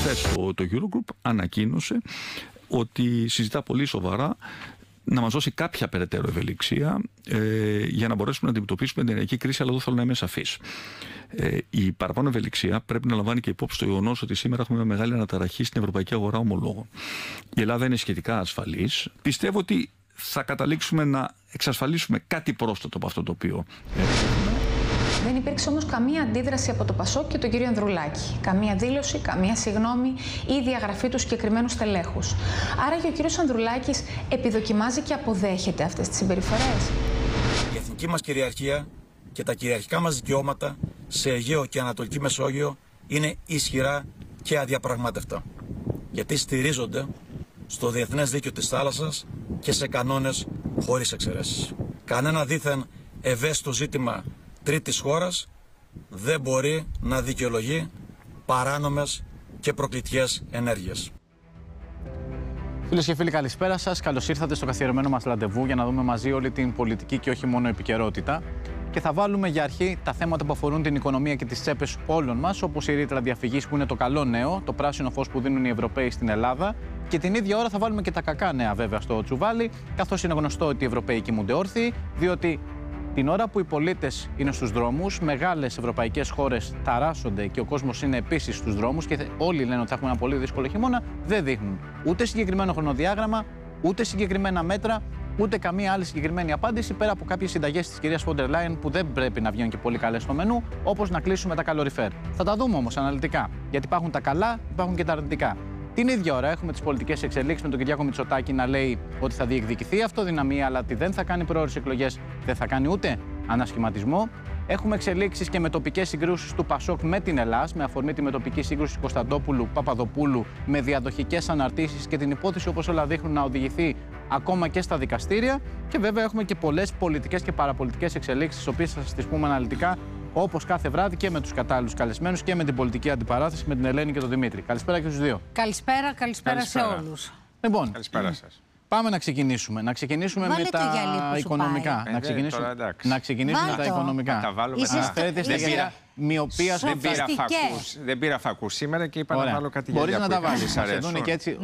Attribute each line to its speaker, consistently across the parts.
Speaker 1: Χθες το Eurogroup ανακοίνωσε ότι συζητά πολύ σοβαρά να μας δώσει κάποια περαιτέρω ευελιξία για να μπορέσουμε να αντιμετωπίσουμε την ενεργειακή κρίση, αλλά εδώ θέλω να είμαι σαφής. Η παραπάνω ευελιξία πρέπει να λαμβάνει και υπόψη το γεγονός ότι σήμερα έχουμε μια μεγάλη αναταραχή στην ευρωπαϊκή αγορά ομολόγων. Η Ελλάδα είναι σχετικά ασφαλής. Πιστεύω ότι θα καταλήξουμε να εξασφαλίσουμε κάτι πρόσθετο από αυτό το οποίο έχουμε.
Speaker 2: Δεν υπήρξε όμως καμία αντίδραση από το ΠΑΣΟΚ και τον κύριο Ανδρουλάκη. Καμία δήλωση, καμία συγγνώμη ή διαγραφή του συγκεκριμένου στελέχους. Άρα και ο κύριος Ανδρουλάκης επιδοκιμάζει και αποδέχεται αυτές τις συμπεριφορές.
Speaker 3: Η εθνική μας κυριαρχία και τα κυριαρχικά μας δικαιώματα σε Αιγαίο και Ανατολική Μεσόγειο είναι ισχυρά και αδιαπραγμάτευτα. Γιατί στηρίζονται στο διεθνές δίκαιο της θάλασσας και σε κανόνες χωρίς εξαιρέσεις. Κανένα δήθεν ευαίσθητο ζήτημα τρίτης χώρας δεν μπορεί να δικαιολογεί παράνομες και προκλητικές ενέργειες.
Speaker 4: Φίλες και φίλοι, καλησπέρα σας. Καλώς ήρθατε στο καθιερωμένο μας ραντεβού για να δούμε μαζί όλη την πολιτική και όχι μόνο επικαιρότητα. Και θα βάλουμε για αρχή τα θέματα που αφορούν την οικονομία και τις τσέπες όλων μας, όπως η ρήτρα διαφυγής που είναι το καλό νέο, το πράσινο φως που δίνουν οι Ευρωπαίοι στην Ελλάδα. Και την ίδια ώρα θα βάλουμε και τα κακά νέα βέβαια στο τσουβάλι, καθώς είναι γνωστό ότι οι Ευρωπαίοι κοιμούνται όρθιοι, διότι την ώρα που οι πολίτες είναι στους δρόμους, μεγάλες ευρωπαϊκές χώρες ταράσσονται και ο κόσμος είναι επίσης στους δρόμους και όλοι λένε ότι θα έχουμε ένα πολύ δύσκολο χειμώνα, δεν δείχνουν ούτε συγκεκριμένο χρονοδιάγραμμα, ούτε συγκεκριμένα μέτρα, ούτε καμία άλλη συγκεκριμένη απάντηση πέρα από κάποιες συνταγές της κυρίας Φόντερ Λάιεν που δεν πρέπει να βγαίνουν και πολύ καλές στο μενού, όπως να κλείσουμε τα καλοριφέρ. Θα τα δούμε όμως αναλυτικά, γιατί υπάρχουν τα καλά, υπάρχουν και τα αρνητικά. Την ίδια ώρα έχουμε τις πολιτικές εξελίξεις με τον Κυριάκο Μητσοτάκη να λέει ότι θα διεκδικηθεί αυτοδυναμία, αλλά ότι δεν θα κάνει προώρες εκλογές, δεν θα κάνει ούτε ανασχηματισμό. Έχουμε εξελίξεις και με τοπικές συγκρούσεις του ΠΑΣΟΚ με την ΕΛΑΣ, με αφορμή τη μετοπική σύγκρουση Κωνσταντόπουλου-Παπαδοπούλου, με διαδοχικές αναρτήσεις και την υπόθεση, όπως όλα δείχνουν, να οδηγηθεί ακόμα και στα δικαστήρια. Και βέβαια έχουμε και πολλές πολιτικές και παραπολιτικές εξελίξεις, τις οποίες θα σας τις πούμε αναλυτικά, όπως κάθε βράδυ και με τους κατάλληλους καλεσμένους και με την πολιτική αντιπαράθεση με την Ελένη και τον Δημήτρη. Καλησπέρα και στους δύο.
Speaker 5: Καλησπέρα σε όλους.
Speaker 4: Λοιπόν,
Speaker 6: καλησπέρα σας.
Speaker 4: Πάμε να ξεκινήσουμε. Να ξεκινήσουμε με τα οικονομικά. Να ξεκινήσουμε με τα οικονομικά.
Speaker 6: Τα βάλουμε.
Speaker 4: Φέρετε στη γερά μοιοπίας.
Speaker 6: Δεν πήρα φακούς σήμερα και είπα να βάλω κάτι για
Speaker 4: μπορείς να τα βάλεις. Θα δουν και έτσι.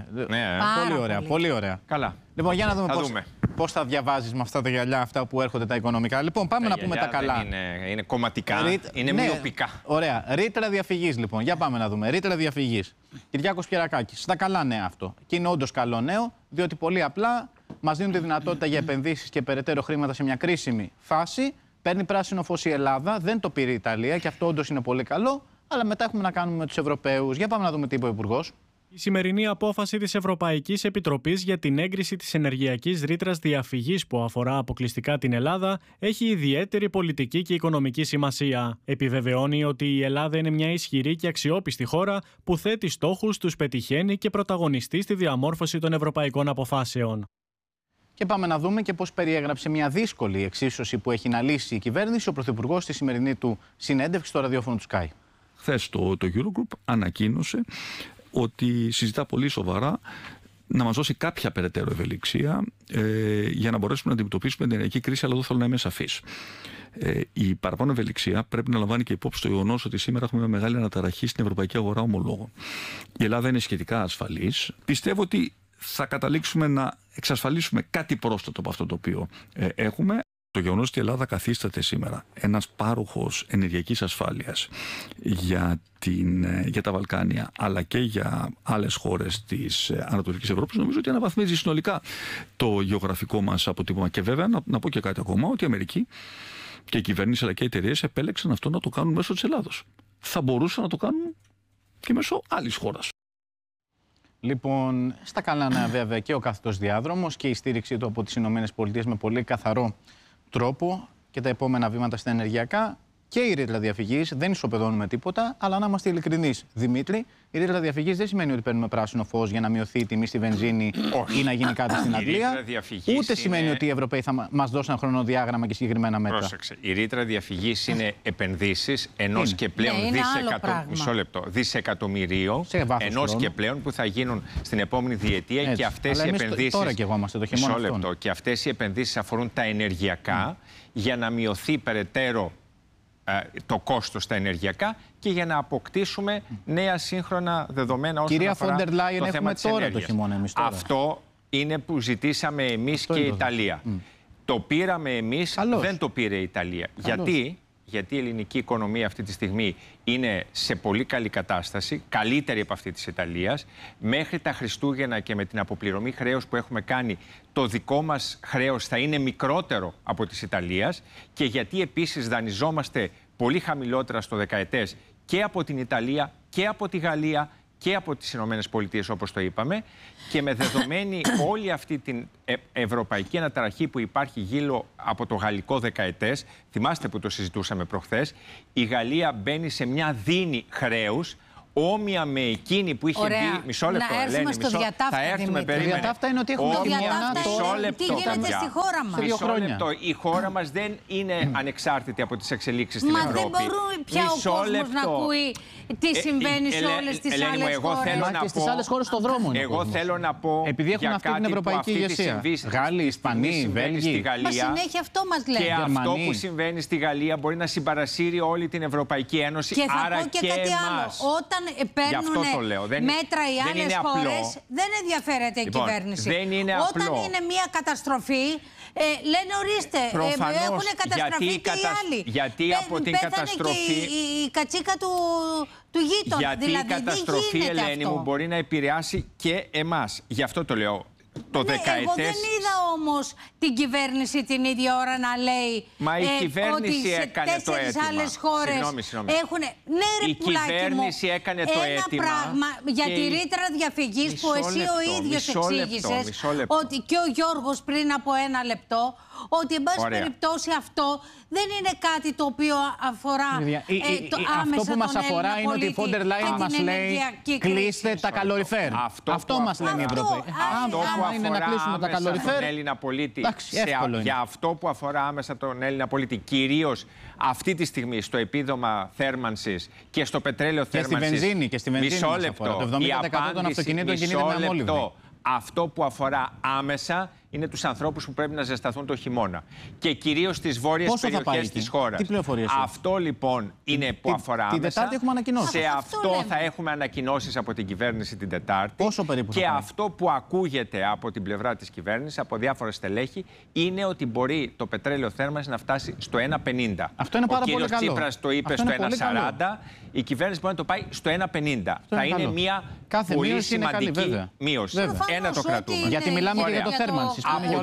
Speaker 4: Πολύ ωραία, πολύ ωραία.
Speaker 6: Καλά.
Speaker 4: Λοιπόν, για να δούμε πώς θα διαβάζεις με αυτά τα γυαλιά, αυτά που έρχονται τα οικονομικά. Λοιπόν, πάμε να πούμε τα καλά.
Speaker 6: Είναι κομματικά, είναι μοιοπικά.
Speaker 4: Ωραία. Ρήτρα διαφυγής, λοιπόν. Για πάμε να δούμε. Ρήτρα διαφυγής. Κυριάκος Πιερακάκης. Στα καλά νέα αυτό. Και είναι όντως καλό νέο, διότι πολύ απλά μας δίνουν τη δυνατότητα για επενδύσεις και περαιτέρω χρήματα σε μια κρίσιμη φάση. Παίρνει πράσινο φως η Ελλάδα, δεν το πήρε η Ιταλία και αυτό όντως είναι πολύ καλό. Αλλά μετά έχουμε να κάνουμε με τους Ευρωπαίους. Για πάμε να δούμε τι είπε ο Υπουργός.
Speaker 7: Η σημερινή απόφαση της Ευρωπαϊκής Επιτροπής για την έγκριση της ενεργειακής ρήτρας διαφυγής που αφορά αποκλειστικά την Ελλάδα έχει ιδιαίτερη πολιτική και οικονομική σημασία. Επιβεβαιώνει ότι η Ελλάδα είναι μια ισχυρή και αξιόπιστη χώρα που θέτει στόχους, τους πετυχαίνει και πρωταγωνιστεί στη διαμόρφωση των ευρωπαϊκών αποφάσεων.
Speaker 4: Και πάμε να δούμε και πώς περιέγραψε μια δύσκολη εξίσωση που έχει να λύσει η κυβέρνηση ο Πρωθυπουργός στη σημερινή του συνέντευξη στο ραδιόφωνο του Sky.
Speaker 1: Χθες το Eurogroup ανακοίνωσε ότι συζητά πολύ σοβαρά να μας δώσει κάποια περαιτέρω ευελιξία για να μπορέσουμε να αντιμετωπίσουμε την ενεργειακή κρίση, αλλά εδώ θέλω να είμαι σαφής. Η παραπάνω ευελιξία πρέπει να λαμβάνει και υπόψη το γεγονός ότι σήμερα έχουμε μια μεγάλη αναταραχή στην ευρωπαϊκή αγορά ομολόγων. Η Ελλάδα είναι σχετικά ασφαλής. Πιστεύω ότι θα καταλήξουμε να εξασφαλίσουμε κάτι πρόσθετο από αυτό το οποίο έχουμε. Το γεγονός ότι η Ελλάδα καθίσταται σήμερα ένας πάροχος ενεργειακής ασφάλειας για τα Βαλκάνια αλλά και για άλλες χώρες της Ανατολικής Ευρώπης, νομίζω ότι αναβαθμίζει συνολικά το γεωγραφικό μας αποτύπωμα. Και βέβαια να πω και κάτι ακόμα, ότι η Αμερική και η κυβέρνηση αλλά και οι εταιρείες επέλεξαν αυτό να το κάνουν μέσω της Ελλάδος. Θα μπορούσαν να το κάνουν και μέσω άλλης χώρας.
Speaker 4: Λοιπόν, στα καλά νέα βέβαια και ο κάθετος διάδρομος και η στήριξή του από τις ΗΠΑ με πολύ καθαρό τρόπο και τα επόμενα βήματα στα ενεργειακά και η ρήτρα διαφυγής. Δεν ισοπεδώνουμε τίποτα, αλλά να είμαστε ειλικρινείς. Δημήτρη, η ρήτρα διαφυγής δεν σημαίνει ότι παίρνουμε πράσινο φως για να μειωθεί η τιμή στη βενζίνη ή να γίνει κάτι στην Αγγλία. Ούτε σημαίνει ότι οι Ευρωπαίοι θα μας δώσουν χρονοδιάγραμμα και συγκεκριμένα μέτρα.
Speaker 6: Πρόσεξε. Η ρήτρα διαφυγής είναι επενδύσεις ενός και πλέον δισεκατομμυρίων, ενός και πλέον που θα γίνουν στην επόμενη διετία και αυτές οι επενδύσεις.
Speaker 4: Τώρα και εγώ είμαστε το χειμώνα.
Speaker 6: Και αυτές οι επενδύσεις αφορούν τα ενεργειακά για να μειωθεί περαιτέρω το κόστος στα ενεργειακά και για να αποκτήσουμε νέα σύγχρονα δεδομένα όσον αφορά το θέμα της ενέργειας.
Speaker 4: Το χειμώνα, εμείς τώρα.
Speaker 6: Αυτό είναι που ζητήσαμε εμείς και η Ιταλία. Το πήραμε εμείς, δεν το πήρε η Ιταλία. Γιατί η ελληνική οικονομία αυτή τη στιγμή είναι σε πολύ καλή κατάσταση, καλύτερη από αυτή της Ιταλίας. Μέχρι τα Χριστούγεννα και με την αποπληρωμή χρέους που έχουμε κάνει, το δικό μας χρέος θα είναι μικρότερο από της Ιταλίας και γιατί επίσης δανειζόμαστε πολύ χαμηλότερα στο δεκαετές και από την Ιταλία και από τη Γαλλία και από τις Ηνωμένες Πολιτείες, όπως το είπαμε, και με δεδομένη όλη αυτή την ευρωπαϊκή αναταραχή που υπάρχει γύρω από το γαλλικό δεκαετές, θυμάστε που το συζητούσαμε προχθές, η Γαλλία μπαίνει σε μια δίνη χρέους, όμοια με εκείνη που είχε μπει. Μισό λεπτό, Ελένη, θα έρθουμε, περίμενε.
Speaker 4: Το διατάφτα είναι ότι έχουμε
Speaker 5: τι γίνεται στη χώρα μας.
Speaker 6: Μισό λεπτό. Η χώρα μας δεν είναι ανεξάρτητη από τις εξελίξεις στην Ευρώπη.
Speaker 5: Μα δεν μπορούν πια ο κόσμος να ακούει τι συμβαίνει σε όλες τις άλλες χώρες.
Speaker 4: Μα και στις άλλες χώρες στον δρόμο είναι.
Speaker 6: Εγώ θέλω να πω
Speaker 4: επειδή έχουν αυτή την ευρωπαϊκή ηγεσία.
Speaker 6: Γάλλοι, Ισπανοί, Βέλγοι.
Speaker 5: Μα συνέχεια αυτό μας λένε.
Speaker 6: Και αυτό που συμβαίνει στη Γαλλία μπορεί να συμπαρασύρει όλη την Ευρωπαϊκή Ένωση.
Speaker 5: Και θα πω και κάτι άλλο. Όταν παίρνουν μέτρα οι άλλες χώρες, δεν ενδιαφέρεται η κυβέρνηση. Όταν είναι μια καταστροφή, λένε ορίστε, έχουν καταστραφεί και οι άλλοι.
Speaker 6: Γιατί από την καταστροφή.
Speaker 5: Και η κατσίκα του γείτονα.
Speaker 6: Γιατί η καταστροφή, Ελένη μου, μπορεί να επηρεάσει και εμάς. Γι' αυτό το λέω. Εγώ
Speaker 5: δεν είδα όμως την κυβέρνηση την ίδια ώρα να λέει
Speaker 6: ότι σε
Speaker 5: 4 άλλες χώρες έχουν... Ναι, ρε
Speaker 6: η κυβέρνηση έκανε το
Speaker 5: ένα
Speaker 6: αίτημα
Speaker 5: πράγμα για τη ρήτρα διαφυγής που εσύ ο ίδιος εξήγησες ότι και ο Γιώργος πριν από 1 λεπτό, ότι εν πάση περιπτώσει αυτό δεν είναι κάτι το οποίο αφορά άμεσα
Speaker 4: αυτό που μας αφορά είναι ότι η Φόντερ Λάιν μας λέει κλείστε τα καλοριφέρ. Αυτό μας λένε οι Ευρωπαίοι.
Speaker 6: Είναι να κλείσουμε τα καλοριφέρ. Έλληνα πολίτη, για αυτό που αφορά άμεσα τον Έλληνα πολίτη, κυρίως αυτή τη στιγμή στο επίδομα θέρμανσης και στο πετρέλαιο θέρμανσης.
Speaker 4: Και στη βενζίνη μας αφορά. Το 70% των αυτοκινήτων κινείται με αμόλυβδη.
Speaker 6: Αυτό που αφορά άμεσα είναι τους ανθρώπους που πρέπει να ζεσταθούν το χειμώνα. Και κυρίως στις βόρειες περιοχές της χώρας.
Speaker 4: Τι πληροφορίες είναι?
Speaker 6: Αυτό λοιπόν είναι που αφορά άμεσα.
Speaker 4: Την Τετάρτη έχουμε ανακοινώσει.
Speaker 6: Σε αυτό θα έχουμε ανακοινώσεις από την κυβέρνηση την Τετάρτη.
Speaker 4: Πόσο περίπου?
Speaker 6: Και αυτό που ακούγεται από την πλευρά της κυβέρνησης, από διάφορα στελέχη, είναι ότι μπορεί το πετρέλαιο θέρμανσης να φτάσει στο 1,50.
Speaker 4: Αυτό είναι πάρα πολύ καλό.
Speaker 6: Ο κύριος Τσίπρας το είπε στο 1,40. Η κυβέρνηση μπορεί να το πάει στο 1,50. Θα είναι μια πολύ σημαντική μείωση. Ένα το κρατούμε.
Speaker 4: Γιατί μιλάμε και για το θέρμανση.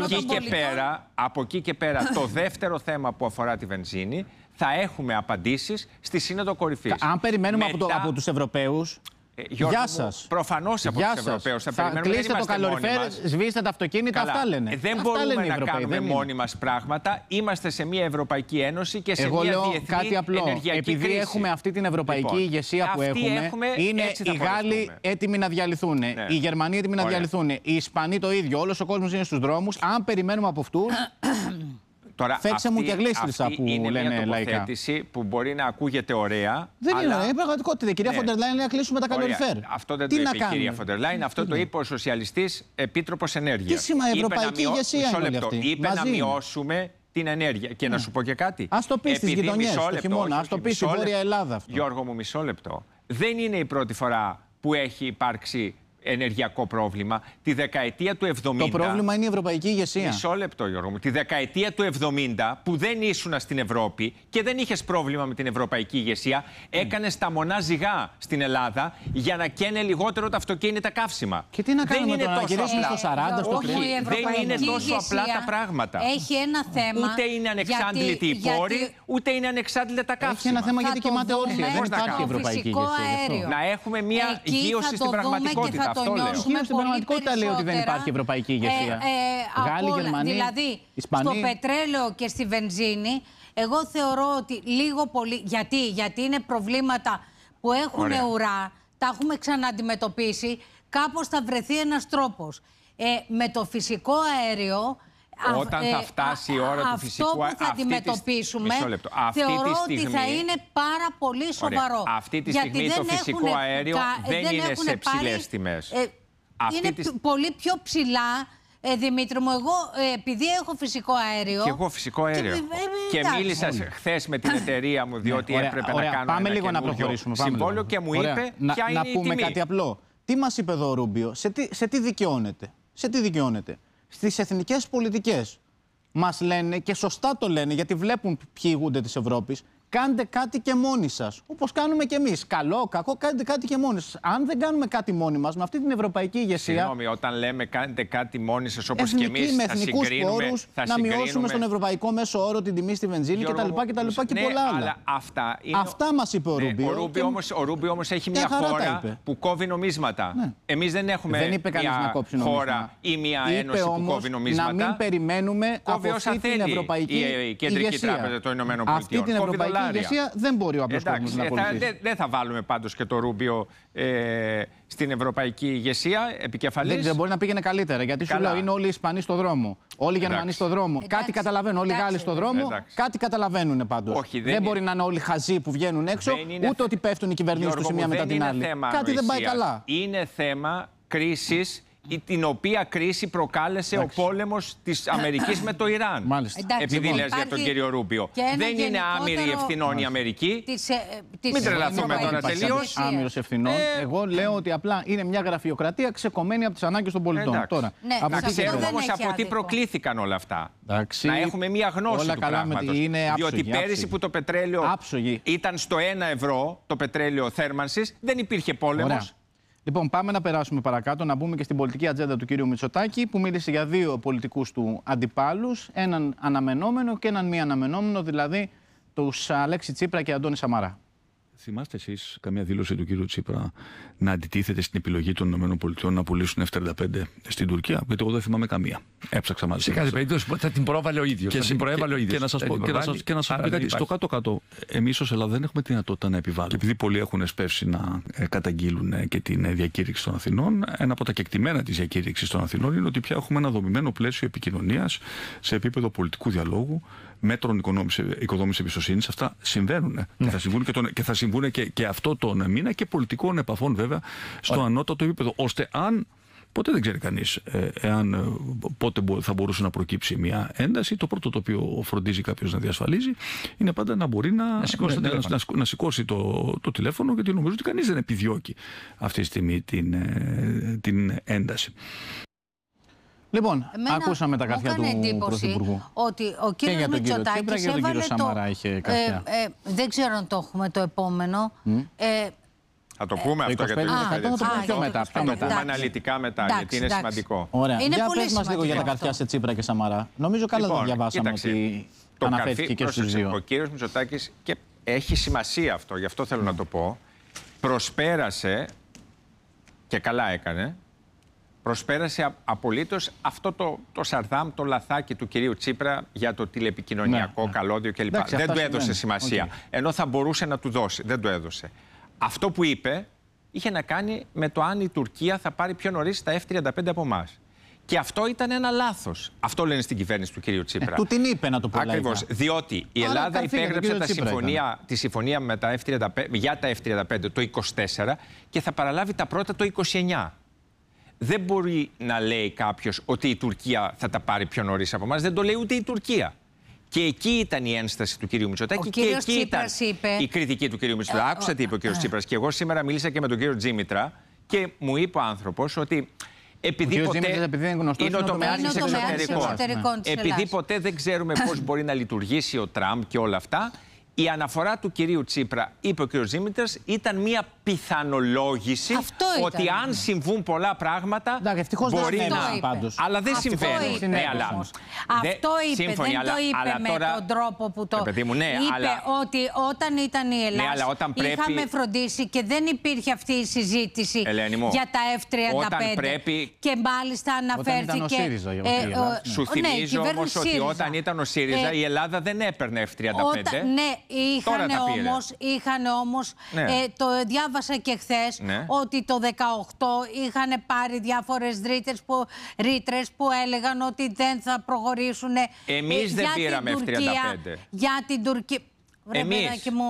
Speaker 6: Από εκεί και πέρα, το δεύτερο θέμα που αφορά τη βενζίνη, θα έχουμε απαντήσεις στη Σύνοδο Κορυφής.
Speaker 4: Αν περιμένουμε από τους Ευρωπαίους. Γεια σας.
Speaker 6: Προφανώς από τους Ευρωπαίους.
Speaker 4: Θα κλείσετε το καλοριφέρ, σβήστε τα αυτοκίνητα, αυτά λένε.
Speaker 6: Δεν μπορούμε να κάνουμε μόνοι μας πράγματα. Είμαστε σε μια Ευρωπαϊκή Ένωση και σε μια διεθνή
Speaker 4: κάτι απλό.
Speaker 6: Επειδή
Speaker 4: κρίση. Έχουμε αυτή την ευρωπαϊκή ηγεσία που έχουμε, είναι οι Γάλλοι έτοιμοι να διαλυθούν, οι Γερμανοί έτοιμοι να διαλυθούν, οι Ισπανοί το ίδιο. Όλος ο κόσμος είναι στους δρόμους. Αν περιμένουμε από αυτούς.
Speaker 6: Τώρα,
Speaker 4: φέξε μου και γλίστρισα που
Speaker 6: είναι
Speaker 4: λένε
Speaker 6: μια
Speaker 4: λαϊκά.
Speaker 6: Τοποθέτηση που μπορεί να ακούγεται ωραία.
Speaker 4: Δεν είναι ωραία, είναι πραγματικότητα. Η κυρία Φόντερ Λάιν λέει να κλείσουμε τα καλοριφέρ.
Speaker 6: Αυτό δεν το είπε η κυρία Φόντερ Λάιν, αυτό το είπε ο σοσιαλιστής επίτροπος ενέργειας.
Speaker 4: Τι σημαίνει ευρωπαϊκή ηγεσία είναι όλη αυτή?
Speaker 6: Είπε να μειώσουμε την ενέργεια. Και να σου πω και κάτι.
Speaker 4: Ας το πεις στις γειτονιές, στο χειμώνα, ας το πεις στη Βόρεια Ελλάδα αυτό.
Speaker 6: Γιώργο μου, μισό λεπτό. Δεν είναι η πρώτη φορά που έχει υπάρξει ενεργειακό πρόβλημα. Τη δεκαετία του 70.
Speaker 4: Το πρόβλημα είναι η ευρωπαϊκή ηγεσία.
Speaker 6: Μισό λεπτό, Γιώργο μου. Τη δεκαετία του 70, που δεν ήσουν στην Ευρώπη και δεν είχες πρόβλημα με την ευρωπαϊκή ηγεσία, έκανες τα μονά ζυγά στην Ελλάδα για να καίνε λιγότερο τα αυτοκίνητα καύσιμα.
Speaker 4: Και τι να κάνουμε τώρα, να γυρίσουμε στο 40, στο 30.
Speaker 6: Δεν είναι τόσο απλά τα πράγματα.
Speaker 5: Έχει ένα θέμα.
Speaker 6: Ούτε είναι ανεξάντλητοι οι πόροι, ούτε είναι ανεξάντλητα τα καύσιμα.
Speaker 4: Έχει ένα θέμα γιατί κοιμάται όρθια. Δεν υπάρχει ευρωπαϊκή ηγεσία.
Speaker 6: Να έχουμε μια γύρωση στην πραγματικότητα.
Speaker 5: Αυτό λέω.
Speaker 4: Στην πραγματικότητα λέει ότι δεν υπάρχει ευρωπαϊκή ηγεσία. Γάλλοι, Γερμανοί,
Speaker 5: δηλαδή,
Speaker 4: Ισπανοί.
Speaker 5: στο πετρέλαιο και στη βενζίνη, εγώ θεωρώ ότι λίγο πολύ. Γιατί είναι προβλήματα που έχουν ουρά, τα έχουμε ξανααντιμετωπίσει, κάπως θα βρεθεί ένας τρόπος. Με το φυσικό αέριο.
Speaker 6: Όταν θα φτάσει η ώρα του φυσικού αερίου.
Speaker 5: Αυτό που θα αντιμετωπίσουμε, θεωρώ ότι θα είναι πάρα πολύ σοβαρό.
Speaker 6: Αυτή τη στιγμή το φυσικό αέριο δεν είναι σε ψηλές τιμές.
Speaker 5: Είναι πολύ πιο ψηλά Δημήτρη μου, εγώ επειδή έχω φυσικό αέριο.
Speaker 6: Και εγώ φυσικό αέριο. Και μίλησα χθες με την εταιρεία μου, διότι έπρεπε να κάνω
Speaker 4: πάμε
Speaker 6: ένα
Speaker 4: λίγο να προχωρήσουμε.
Speaker 6: συμβόλαιο και μου είπε ποια είναι η τιμή.
Speaker 4: Να πούμε κάτι απλό. Τι μας είπε εδώ ο Ρούμπιο, σε τι δικαιώνεται. Σε τι δικαιώνεται. Στις εθνικές πολιτικές. Μας λένε, και σωστά το λένε, γιατί βλέπουν ποιοι ηγούνται της Ευρώπης, κάντε κάτι και μόνοι σας. Όπως κάνουμε κι εμείς. Καλό, κακό, κάντε κάτι και μόνοι σας. Αν δεν κάνουμε κάτι μόνοι μας, με αυτή την ευρωπαϊκή ηγεσία.
Speaker 6: Συγγνώμη, όταν λέμε κάντε κάτι μόνοι σας, όπως και εμείς,
Speaker 4: με εθνικούς πόρους, να μειώσουμε στον ευρωπαϊκό μέσο όρο την τιμή στη βενζίνη κτλ. Και πολλά άλλα.
Speaker 6: Αλλά
Speaker 4: αυτά μας είπε ο Ρούμπιο.
Speaker 6: Ο Ρούμπιο όμως έχει μια χώρα που κόβει νομίσματα. Ναι. Εμείς δεν έχουμε μια χώρα ή μια ένωση που κόβει νομίσματα.
Speaker 4: Να μην περιμένουμε από αυτή την ευρωπαϊκή
Speaker 6: η Κεντρική Τράπεζα των Ηνωμένων Πολιτειών. Η
Speaker 4: ηγεσία δεν μπορεί ο απλός κόσμος να ακολουθήσει.
Speaker 6: Δεν θα βάλουμε πάντως και το Ρούμπιο στην ευρωπαϊκή ηγεσία επικεφαλής.
Speaker 4: Δεν μπορεί να πήγαινε καλύτερα. Γιατί σου λέω είναι όλοι οι Ισπανοί στο δρόμο. Όλοι οι Γερμανοί στο δρόμο. Κάτι καταλαβαίνουν. Όλοι οι Γάλλοι στο δρόμο. Κάτι καταλαβαίνουν πάντως. Δεν μπορεί να είναι όλοι χαζοί που βγαίνουν έξω, ούτε ότι πέφτουν οι κυβερνήσεις τους η μία μετά την άλλη. Κάτι δεν πάει καλά.
Speaker 6: Είναι θέμα κρίσης, την οποία κρίση προκάλεσε ο πόλεμος της Αμερικής με το Ιράν. Επειδή λες για τον κύριο Ρούμπιο. Δεν είναι άμυρη ευθυνών η Αμερική. Μην τρελαθούμε τώρα τελείως.
Speaker 4: Άμυρος ευθυνών. Εγώ λέω ότι απλά είναι μια γραφειοκρατία ξεκομμένη από τις ανάγκες των πολιτών. Τώρα,
Speaker 6: να ξέρουμε όμως από τι προκλήθηκαν όλα αυτά. Να έχουμε μια γνώση του πράγματος. Διότι πέρυσι που το πετρέλαιο ήταν στο 1 ευρώ, το πετρέλαιο θέρμανσης, δεν υπήρχε πόλεμος.
Speaker 4: Λοιπόν, πάμε να περάσουμε παρακάτω, να μπούμε και στην πολιτική ατζέντα του κύριου Μητσοτάκη, που μίλησε για δύο πολιτικούς του αντιπάλους, έναν αναμενόμενο και έναν μη αναμενόμενο, δηλαδή τους Αλέξη Τσίπρα και Αντώνη Σαμαρά.
Speaker 1: Θυμάστε εσείς καμία δήλωση του κύριου Τσίπρα να αντιτίθεται στην επιλογή των ΗΠΑ να πουλήσουν F-35 στην Τουρκία? Γιατί εγώ δεν θυμάμαι καμία. Έψαξα μαζί.
Speaker 8: Σε κάθε περίπτωση θα την προέβαλε ο ίδιος.
Speaker 1: Και να σας πω κάτι. Στο κάτω-κάτω, εμείς ως Ελλάδα δεν έχουμε τη δυνατότητα να επιβάλλουμε. Και επειδή πολλοί έχουν εσπεύσει να καταγγείλουν και την διακήρυξη των Αθηνών, ένα από τα κεκτημένα της διακήρυξης των Αθηνών είναι ότι πια έχουμε ένα δομημένο πλαίσιο επικοινωνίας σε επίπεδο πολιτικού διαλόγου, μέτρων οικοδόμησης εμπιστοσύνης. Αυτά συμβαίνουν και θα συμβούν και αυτό τον μήνα, και πολιτικών επαφών βέβαια στο ανώτατο επίπεδο, ώστε ποτέ δεν ξέρει κανείς πότε θα μπορούσε να προκύψει μια ένταση. Το πρώτο το οποίο φροντίζει κάποιος να διασφαλίζει είναι πάντα να μπορεί να σηκώσει το τηλέφωνο, γιατί νομίζω ότι κανείς δεν επιδιώκει αυτή τη στιγμή την ένταση.
Speaker 4: Λοιπόν, ακούσαμε τα καρδιά του Πρωθυπουργού.
Speaker 5: Ότι ο κύριος Μητσοτάκης
Speaker 4: έβαλε τον κύριο Σαμαρά είχε καρδιά.
Speaker 5: Δεν ξέρω αν το έχουμε το επόμενο.
Speaker 6: Θα το πούμε αυτό για το 25%. Θα το πούμε αναλυτικά μετά, γιατί είναι σημαντικό.
Speaker 4: Ωραία. Για πες μας λίγο για τα καρδιά σε Τσίπρα και Σαμαρά. Νομίζω καλά το διαβάσαμε ότι αναφέρθηκε και στους δύο.
Speaker 6: Ο κύριος Μητσοτάκης, και έχει σημασία αυτό, γι' αυτό θέλω να το πω, προσπέρασε, και καλά έκανε, προσπέρασε απολύτως αυτό το σαρδάμ, το λαθάκι του κυρίου Τσίπρα για το τηλεπικοινωνιακό καλώδιο κλπ. Δεν του έδωσε σημασία. Ενώ θα μπορούσε να του δώσει. Δεν το έδωσε. Αυτό που είπε είχε να κάνει με το αν η Τουρκία θα πάρει πιο νωρίς τα F-35 από εμάς. Και αυτό ήταν ένα λάθος. Αυτό λένε στην κυβέρνηση του κυρίου Τσίπρα.
Speaker 4: Του την είπε, να το πω.
Speaker 6: Ακριβώς. Διότι η Ελλάδα υπέγραψε τη συμφωνία με τα F-35, για τα F-35 το 24 και θα παραλάβει τα πρώτα το 29. Δεν μπορεί να λέει κάποιος ότι η Τουρκία θα τα πάρει πιο νωρίς από εμάς. Δεν το λέει ούτε η Τουρκία. Και εκεί ήταν η ένσταση του κυρίου Μητσοτάκη και εκεί ήταν η κριτική του κυρίου Μητσοτάκη. Άκουσα τι είπε ο κύριος Τσίπρας. Και εγώ σήμερα μίλησα και με τον κύριο Τζίμητρα και μου είπε ο άνθρωπος ότι επειδή ποτέ είναι ο τομέας εξωτερικών. Επειδή ποτέ δεν ξέρουμε πώς μπορεί να λειτουργήσει ο Τραμπ και όλα αυτά, η αναφορά του κυρίου Τσίπρα, είπε ο κύριος Τζίμητρας, ήταν μια πιθανολόγηση ότι αν συμβούν πολλά πράγματα μπορεί να... Αλλά δεν συμβαίνει.
Speaker 5: Αυτό είπε, δεν το είπε με τον τρόπο που το είπε, ότι όταν ήταν η Ελλάδα είχαμε φροντίσει και δεν υπήρχε αυτή η συζήτηση για τα F-35 και μάλιστα αναφέρθηκε...
Speaker 6: Σου θυμίζω όμως ότι όταν ήταν ο ΣΥΡΙΖΑ η Ελλάδα δεν έπαιρνε F-35.
Speaker 5: Είχαν όμως, το διάβασα και χθες, ότι το 18 είχαν πάρει διάφορες ρήτρες που έλεγαν ότι δεν θα προχωρήσουν.
Speaker 6: Εμείς δεν πήραμε F-35.
Speaker 5: Για την Τουρκία.
Speaker 6: Εμείς,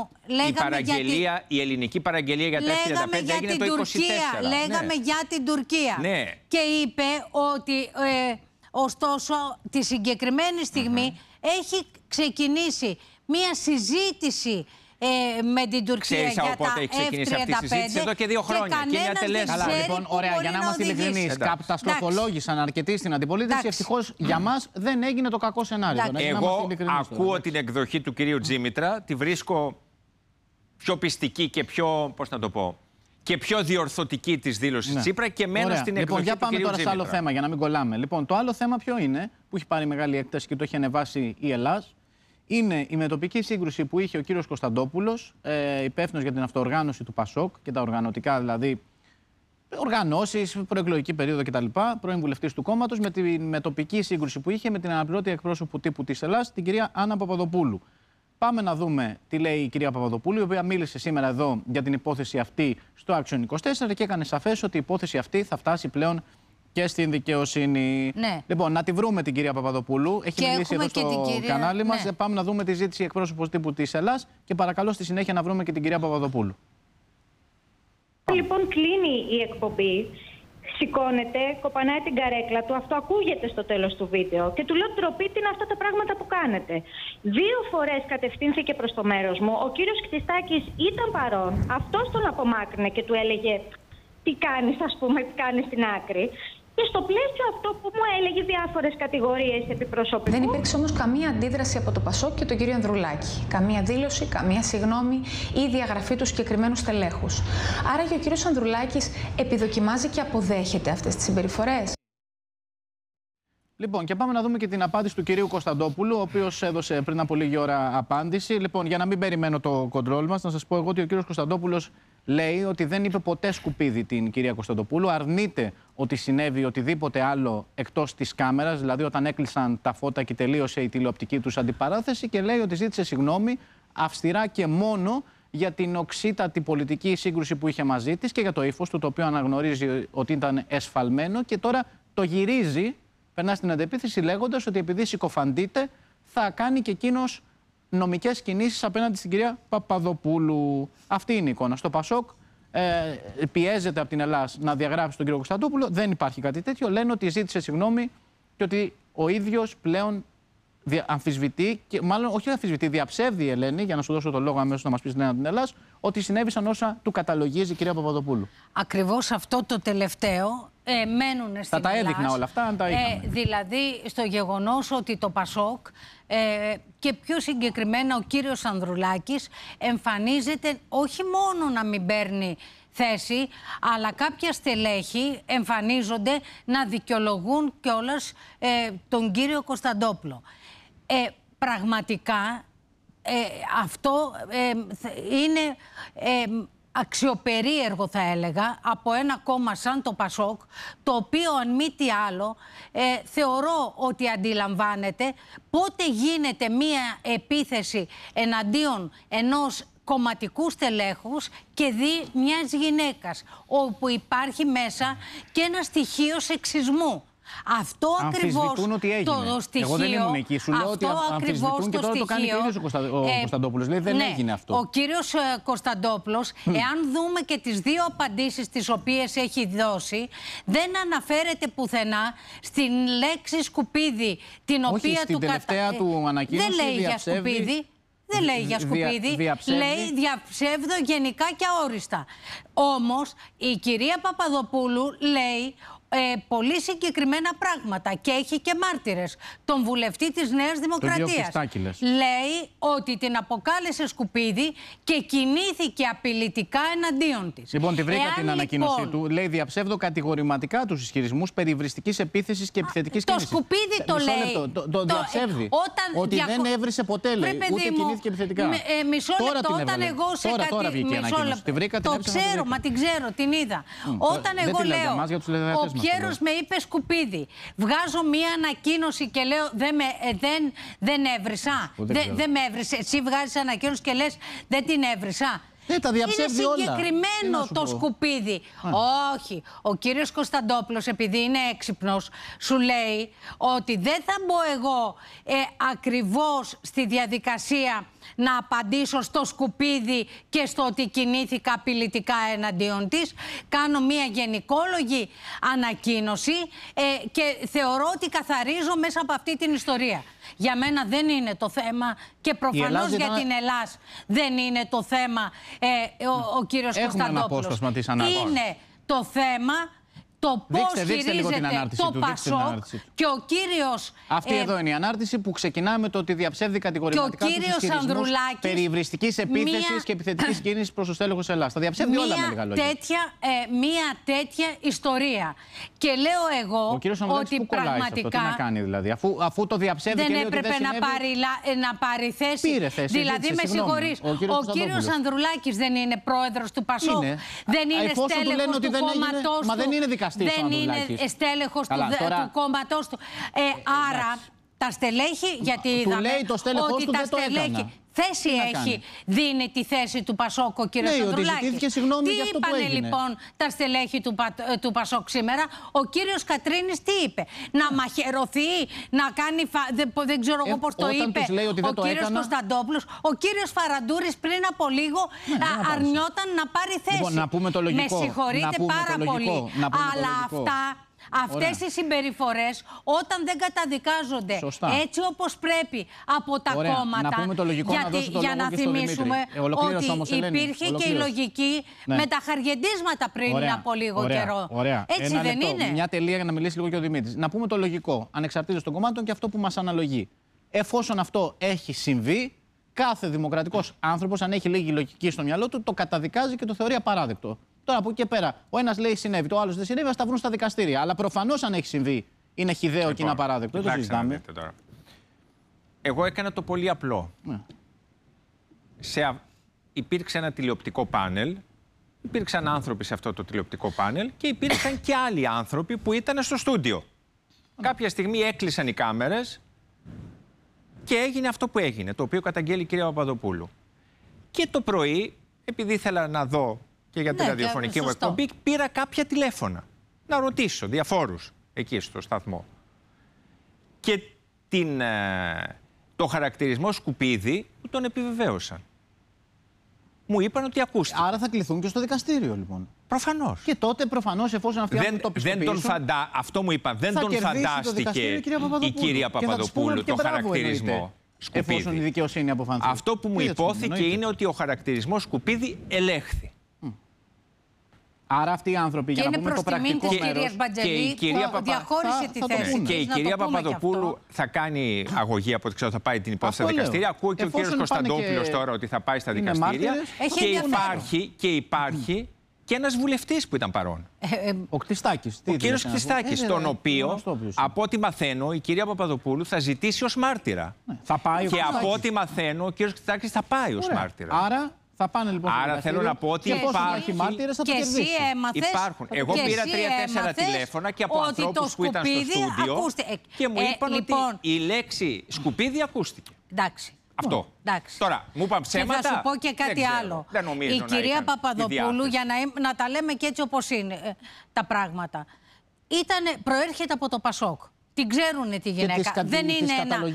Speaker 6: η ελληνική παραγγελία για τα F-35 έγινε το 24.
Speaker 5: Λέγαμε για την Τουρκία. Και είπε ότι... Ωστόσο, τη συγκεκριμένη στιγμή έχει ξεκινήσει μία συζήτηση με την Τουρκία για τα
Speaker 6: πότε έχει ξεκινήσει αυτή η συζήτηση? Εδώ και 2 χρόνια. Και είναι ατελέστη.
Speaker 4: Καλά, λοιπόν, ωραία, για να είμαστε ειλικρινείς. Τα στροφολόγησαν αρκετοί στην αντιπολίτευση. Ευτυχώς για μας δεν έγινε το κακό σενάριο.
Speaker 6: Εγώ ακούω την εκδοχή του κυρίου Τζίμητρα, τη βρίσκω πιο πιστική και πιο, πώς να το πω, και πιο διορθωτική της δήλωσης Τσίπρα και μένω στην εκδοχή του κυρίου Τζίμητρα. Λοιπόν, για πάμε τώρα σε άλλο θέμα, για να μην κολλάμε. Λοιπόν, το άλλο θέμα ποιο είναι, που έχει πάρει μεγάλη έκταση και το έχει ανεβάσει η Ελλάς, είναι η μετοπική σύγκρουση που είχε ο κύριος Κωνσταντόπουλος, υπεύθυνος για την αυτοοργάνωση του ΠΑΣΟΚ και τα οργανωτικά, δηλαδή οργανώσεις, προεκλογική περίοδο κτλ., πρώην βουλευτής του κόμματος, με τη μετοπική σύγκρουση που είχε με την αναπληρώτη εκπρόσωπο τύπου της Ελλάς, την κυρία Άννα Παπαδοπούλου. Πάμε να δούμε τι λέει η κυρία Παπαδοπούλου, η οποία μίλησε σήμερα εδώ για την υπόθεση αυτή στο Action 24 και έκανε σαφές ότι η υπόθεση αυτή θα φτάσει πλέον και στην δικαιοσύνη. Ναι. Λοιπόν, να τη βρούμε την κυρία Παπαδοπούλου. Έχει μιλήσει εδώ στο κανάλι μας. Ναι. Πάμε να δούμε τη ζήτηση εκπρόσωπος τύπου της Ελλάς και παρακαλώ στη συνέχεια να βρούμε και την κυρία Παπαδοπούλου.
Speaker 9: Λοιπόν, κλείνει η εκπομπή. Σηκώνεται, κοπανάει την καρέκλα του. Αυτό ακούγεται στο τέλος του βίντεο. Και του λέω: ντροπή, τι είναι αυτά τα πράγματα που κάνετε. 2 φορές κατευθύνθηκε προς το μέρος μου. Ο κύριος Κτιστάκης ήταν παρόν. Αυτός τον απομάκρυνε και του έλεγε: τι κάνεις, ας πούμε, τι κάνεις στην άκρη. Και στο πλαίσιο αυτό που μου έλεγε διάφορες κατηγορίες επί προσωπικού.
Speaker 2: Δεν υπήρξε όμως καμία αντίδραση από το ΠΑΣΟΚ και τον κύριο Ανδρουλάκη. Καμία δήλωση, καμία συγγνώμη ή διαγραφή του συγκεκριμένου στελέχους. Άρα και ο κύριος Ανδρουλάκης επιδοκιμάζει και αποδέχεται αυτές τις συμπεριφορές.
Speaker 4: Λοιπόν, και πάμε να δούμε και την απάντηση του κυρίου Κωνσταντόπουλου, ο οποίος έδωσε πριν από λίγη ώρα απάντηση. Λοιπόν, για να μην περιμένω το κοντρόλ μας, να σας πω εγώ ότι ο κύριος Κωνσταντόπουλος λέει ότι δεν είπε ποτέ σκουπίδι την κυρία Κωνσταντοπούλου, αρνείται ότι συνέβη οτιδήποτε άλλο εκτός της κάμερας, δηλαδή όταν έκλεισαν τα φώτα και τελείωσε η τηλεοπτική τους αντιπαράθεση, και λέει ότι ζήτησε συγγνώμη αυστηρά και μόνο για την οξύτατη πολιτική σύγκρουση που είχε μαζί της και για το ύφος του, το οποίο αναγνωρίζει ότι ήταν εσφαλμένο, και τώρα το γυρίζει, περνά στην αντεπίθεση λέγοντας ότι επειδή συκοφαντείται θα κάνει και εκείνος νομικές κινήσεις απέναντι στην κυρία Παπαδοπούλου. Αυτή είναι η εικόνα. Στο ΠΑΣΟΚ πιέζεται από την Ελλάς να διαγράψει τον κύριο Κωνσταντόπουλο. Δεν υπάρχει κάτι τέτοιο. Λένε ότι ζήτησε συγγνώμη και ότι ο ίδιος πλέον αμφισβητεί, και μάλλον όχι αμφισβητεί, διαψεύδει η Ελένη, για να σου δώσω το λόγο αμέσως να μας πεις την Ελλάς, ότι συνέβησαν όσα του καταλογίζει η κυρία Παπαδοπούλου. Ακριβώς αυτό το τελευταίο μένουν στην
Speaker 5: θα τα
Speaker 4: έδειχνα Ελλάς, όλα αυτά, αν τα είχαμε.
Speaker 5: Δηλαδή στο γεγονός ότι το ΠΑΣΟΚ και πιο συγκεκριμένα ο κύριος Ανδρουλάκης εμφανίζεται όχι μόνο να μην παίρνει θέση, αλλά κάποια στελέχη εμφανίζονται να δικαιολογούν κιόλας τον κύριο Κωνσταντόπουλο. Πραγματικά αυτό είναι αξιοπερίεργο, θα έλεγα, από ένα κόμμα σαν το ΠΑΣΟΚ, το οποίο αν μη τι άλλο θεωρώ ότι αντιλαμβάνεται πότε γίνεται μία επίθεση εναντίον ενός κομματικού στελέχους και δι μιας γυναίκας, όπου υπάρχει μέσα και ένα στοιχείο σεξισμού. Αυτό ακριβώς το στοιχείο.
Speaker 4: Εγώ δεν ήμουν εκεί. Σου λέω ότι αμφισβητούν και τώρα το κάνει και ο ίδιος ο Κωνσταντόπουλος. Λέει δεν έγινε αυτό.
Speaker 5: Ο κύριος Κωνσταντόπουλος, εάν δούμε και τις 2 απαντήσεις τις οποίες έχει δώσει, δεν αναφέρεται πουθενά στην λέξη σκουπίδι, την οποία
Speaker 4: στην τελευταία του ανακοίνωση
Speaker 5: δεν λέει για σκουπίδι. Δεν λέει για σκουπίδι, λέει διαψεύδω γενικά και αόριστα. Όμως η κυρία Παπαδοπούλου λέει πολύ συγκεκριμένα πράγματα και έχει και μάρτυρες. Τον βουλευτή της Νέας Δημοκρατίας. Λέει ότι την αποκάλεσε σκουπίδι και κινήθηκε απειλητικά εναντίον της.
Speaker 4: Λοιπόν, τη βρήκα την ανακοίνωσή του. Λέει διαψεύδω κατηγορηματικά τους ισχυρισμούς περί υβριστικής επίθεσης και επιθετικής κίνησης.
Speaker 5: Το σκουπίδι το λέει.
Speaker 4: Το διαψεύδει. Ότι δεν έβρισε ποτέ, λέει, ούτε κινήθηκε επιθετικά.
Speaker 5: Μισό λεπτό, όταν εγώ σε κάτι. Το ξέρω, μα την ξέρω, την είδα. Όταν εγώ λέω. Πιέρος με είπε σκουπίδι. Βγάζω μία ανακοίνωση και λέω δεν έβρισα. Δεν με έβρισε. Εσύ βγάζεις ανακοίνωση και λες δεν την έβρισα. Είναι συγκεκριμένο το σκουπίδι. Όχι. Ο κύριος Κωνσταντόπουλος, επειδή είναι έξυπνος, σου λέει ότι δεν θα μπω εγώ ακριβώς στη διαδικασία να απαντήσω στο σκουπίδι και στο ότι κινήθηκα απειλητικά εναντίον της. Κάνω μια γενικόλογη ανακοίνωση και θεωρώ ότι καθαρίζω μέσα από αυτή την ιστορία. Για μένα δεν είναι το θέμα και προφανώς για την Ελλάδα δεν είναι το θέμα ο κύριος Κωνσταντόπουλος. Είναι το θέμα το πώς χειρίζεται το ΠΑΣΟΚ και ο κύριος...
Speaker 4: Αυτή εδώ είναι η ανάρτηση που ξεκινά με το ότι διαψεύδει κατηγορηματικά τους ισχυρισμούς περί υβριστικής επίθεσης και επιθετικής κίνησης προς το στέλεχος Ελλάδας. Τα διαψεύδει όλα με λίγα λόγια.
Speaker 5: Μία τέτοια ιστορία. Και λέω εγώ ότι πραγματικά...
Speaker 4: Τι να κάνει δηλαδή, αφού το διαψεύδει και λέει ότι δεν συνέβη...
Speaker 5: να πάρει θέση. Δηλαδή, με συγχωρείς, ο κύριος Ανδρουλάκης δεν είναι πρόεδρος του ΠΑΣΟΚ. Δεν είναι στέλεχος του κόμματός του.
Speaker 4: Μα δεν είναι δικαστής.
Speaker 5: Δεν είναι στέλεχος του κόμματός του. Άρα τα στελέχη, γιατί είδαμε ότι τα στελέχη θέση έχει, δίνει τη θέση του ΠΑΣΟΚ ο κύριος Ανδρουλάκης. Τι είπανε λοιπόν τα στελέχη του ΠΑΣΟΚ σήμερα? Ο κύριος Κατρίνης τι είπε? Να μαχαιρωθεί, να κάνει, δεν ξέρω εγώ πώς το είπε ο κύριος Κωνσταντόπουλος. Ο κύριος Φαραντούρης πριν από λίγο αρνιόταν να πάρει θέση. Με συγχωρείτε πάρα πολύ, αλλά αυτές οι συμπεριφορές όταν δεν καταδικάζονται έτσι όπως πρέπει από τα κόμματα, για να θυμίσουμε ότι υπήρχε και η λογική με τα χαργεντίσματα πριν από λίγο καιρό. Έτσι δεν είναι?
Speaker 4: Μια τελεία για να μιλήσει λίγο και ο Δημήτρης. Να πούμε το λογικό, ανεξαρτήτως των κομμάτων και αυτό που μας αναλογεί. Εφόσον αυτό έχει συμβεί, κάθε δημοκρατικός άνθρωπος, αν έχει λίγη λογική στο μυαλό του, το καταδικάζει και το θεωρεί απαράδεκτο. Τώρα από εκεί και πέρα, ο ένας λέει συνέβη, το άλλος δεν συνέβη, ας τα βρουν στα δικαστήρια. Αλλά προφανώς αν έχει συμβεί, είναι χυδαίο και είναι απαράδεκτο. Δεν το συζητάμε.
Speaker 6: Εγώ έκανα το πολύ απλό. Υπήρξε ένα τηλεοπτικό πάνελ, υπήρξαν άνθρωποι σε αυτό το τηλεοπτικό πάνελ και υπήρξαν και άλλοι άνθρωποι που ήταν στο στούντιο. Κάποια στιγμή έκλεισαν οι κάμερες και έγινε αυτό που έγινε, το οποίο καταγγέλει η κυρία Παπαδοπούλου. Και το πρωί, επειδή ήθελα να δω και για την ραδιοφωνική μου εκπομπή, πήρα κάποια τηλέφωνα να ρωτήσω διαφόρους εκεί στο σταθμό. Και το χαρακτηρισμό σκουπίδι μου τον επιβεβαίωσαν. Μου είπαν ότι ακούστηκε.
Speaker 4: Άρα θα κληθούν και στο δικαστήριο, λοιπόν.
Speaker 6: Προφανώς.
Speaker 4: Και τότε, προφανώς, εφόσον αυτοί το πιστοποιήσουν...
Speaker 6: Αυτό μου είπαν. Δεν τον φαντάστηκε η κυρία Παπαδοπούλου το χαρακτηρισμό σκουπίδι.
Speaker 4: Εφόσον η δικαιοσύνη αποφανθεί.
Speaker 6: Αυτό που μου υπόθηκε είναι ότι ο χαρακτηρισμός σκουπίδι ελέγχθη.
Speaker 4: Άρα αυτοί οι άνθρωποι, για να πούμε το πρακτικό μέρος,
Speaker 5: και η κυρία διαχώρισε τη θέση.
Speaker 6: Και η κυρία Παπαδοπούλου θα κάνει αγωγή, από ό,τι ξέρω, θα πάει την υπόθεση στα δικαστήρια. Ακούω και ο κύριος Κωνσταντόπουλος τώρα ότι θα πάει στα δικαστήρια. Και υπάρχει και ένας βουλευτής που ήταν παρόν.
Speaker 4: Ο Κτιστάκης.
Speaker 6: Ο κύριος Κτιστάκης, τον οποίο, από ό,τι μαθαίνω, η κυρία Παπαδοπούλου θα ζητήσει ως μάρτυρα. Και από ό,τι μαθαίνω, ο κύριος Κτιστάκης θα πάει ως μάρτυρα.
Speaker 4: Θα πάνε λοιπόν.
Speaker 6: Άρα θέλω να πω ότι υπάρχει
Speaker 4: μάρτυρες, θα το
Speaker 5: εσύ έμαθες.
Speaker 6: Υπάρχουν. Εγώ πήρα 3-4 τηλέφωνα και από ανθρώπους που ήταν στο στούντιο και μου είπαν ότι η λέξη σκουπίδι ακούστηκε.
Speaker 5: Εντάξει.
Speaker 6: Αυτό. Τώρα, μου είπαν ψέματα.
Speaker 5: Και θα σου πω και κάτι άλλο. Η κυρία Παπαδοπούλου, για να τα λέμε και έτσι όπως είναι τα πράγματα, προέρχεται από το ΠΑΣΟΚ. Την ξέρουνε τη γυναίκα. Δεν είναι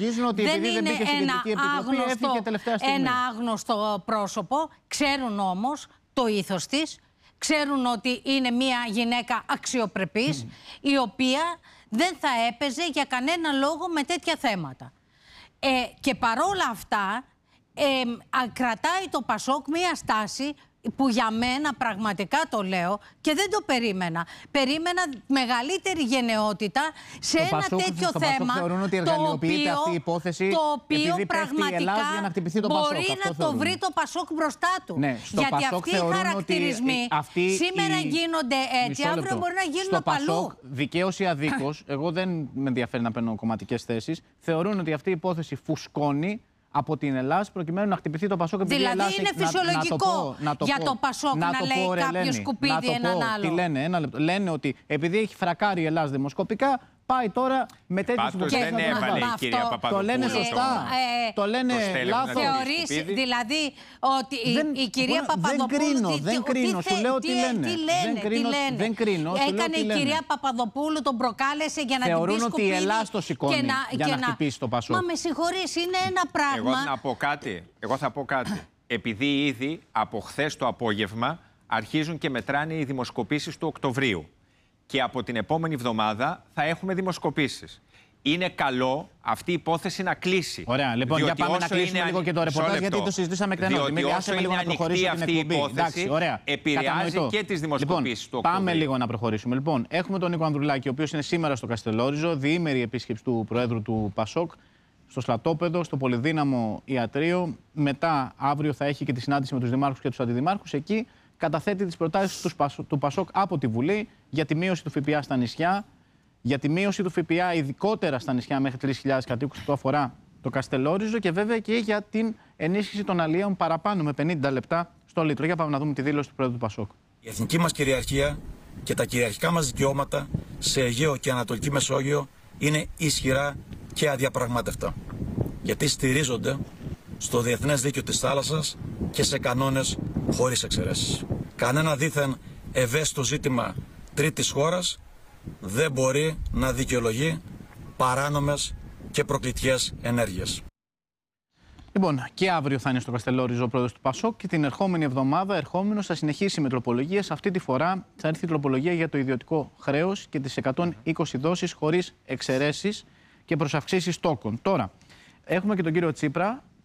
Speaker 5: ένα άγνωστο πρόσωπο. Ξέρουν όμως το ήθος της. Ξέρουν ότι είναι μια γυναίκα αξιοπρεπής, η οποία δεν θα έπαιζε για κανένα λόγο με τέτοια θέματα. Και παρόλα αυτά κρατάει το ΠΑΣΟΚ μια στάση που για μένα πραγματικά το λέω και δεν το περίμενα. Περίμενα μεγαλύτερη γενναιότητα σε ένα τέτοιο θέμα, το οποίο πραγματικά μπορεί να το βρει το ΠΑΣΟΚ μπροστά του. Γιατί αυτοί οι χαρακτηρισμοί σήμερα γίνονται έτσι, αύριο μπορεί να γίνουν παλού.
Speaker 4: Δικαίως ή αδίκως, εγώ δεν με ενδιαφέρει να παίρνω κομματικές θέσεις, θεωρούν ότι αυτή η υπόθεση φουσκώνει από την Ελλάδα προκειμένου να χτυπηθεί το ΠΑΣΟΚ.
Speaker 5: Δηλαδή είναι φυσιολογικό για το ΠΑΣΟΚ να λέει κάποιο σκουπίδι έναν άλλο.
Speaker 4: Τι λένε, ένα λεπτό. Λένε ότι επειδή έχει φρακάρει η Ελλάδα δημοσκοπικά, πάει τώρα με τέτοιους
Speaker 6: υποψήφιους. Δεν έβαλε η κυρία Παπαδοπούλου.
Speaker 4: Το λένε σωστά. Το λένε λάθος.
Speaker 5: Θεωρείς δηλαδή ότι η κυρία Παπαδοπούλου...
Speaker 4: Δεν κρίνω, σου λέω τι λένε. Δεν κρίνω,
Speaker 5: έκανε η κυρία Παπαδοπούλου, τον προκάλεσε για να την πει σκουπίδι.
Speaker 4: Θεωρούν ότι η Ελλάς το σηκώνει για να χτυπήσει το Πασόκ.
Speaker 5: Μα με συγχωρείς, είναι ένα πράγμα...
Speaker 6: Εγώ θα πω κάτι. Επειδή ήδη από χθες το απόγευμα αρχίζουν και μετράνε οι δημοσκοπήσεις του Οκτωβρίου. Και από την επόμενη εβδομάδα θα έχουμε δημοσκοπήσεις. Είναι καλό αυτή η υπόθεση να κλείσει.
Speaker 4: Ωραία, λοιπόν, για πάμε να κλείσουμε λίγο και το ρεπορτάζ, γιατί το συζητήσαμε εκτενώς.
Speaker 6: Διότι όσο είναι ανοιχτή αυτή η υπόθεση, επηρεάζει και τις δημοσκοπήσεις του Οκτωβρίου.
Speaker 4: Πάμε λίγο να προχωρήσουμε. Λοιπόν, έχουμε τον Νίκο Ανδρουλάκη, ο οποίος είναι σήμερα στο Καστελόριζο, διήμερη επίσκεψη του Προέδρου του Πασόκ, στο Στρατόπεδο, στο Πολυδύναμο Ιατρείο. Μετά, αύριο θα έχει και τη συνάντηση με τους δημάρχους και τους αντιδημάρχους. Εκεί καταθέτει τις προτάσεις του Πασόκ από τη Βουλή για τη μείωση του ΦΠΑ στα νησιά, για τη μείωση του ΦΠΑ ειδικότερα στα νησιά μέχρι 3.000 κατοίκους που αφορά το Καστελόριζο και βέβαια και για την ενίσχυση των αλλιέων παραπάνω με 50 λεπτά στο λίτρο. Για πάμε να δούμε τη δήλωση του Πρόεδρου του Πασόκ.
Speaker 3: Η εθνική μας κυριαρχία και τα κυριαρχικά μας δικαιώματα σε Αιγαίο και Ανατολική Μεσόγειο είναι ισχυρά και αδιαπραγμάτευτα. Γιατί στηρίζονται στο διεθνές δίκαιο της θάλασσας και σε κανόνες χωρίς εξαιρέσεις. Κανένα δήθεν ευαίσθητο ζήτημα τρίτης χώρας δεν μπορεί να δικαιολογεί παράνομες και προκλητικές ενέργειες.
Speaker 4: Λοιπόν, και αύριο θα είναι στο Καστελόριζο ο πρόεδρος του Πασόκ και την ερχόμενη εβδομάδα θα συνεχίσει με τροπολογίες. Αυτή τη φορά θα έρθει η τροπολογία για το ιδιωτικό χρέος και τις 120 δόσεις χωρίς εξαιρέσεις και προς αυξήσεις τόκων. Τώρα, έχουμε και τον κύριο Τσίπρα,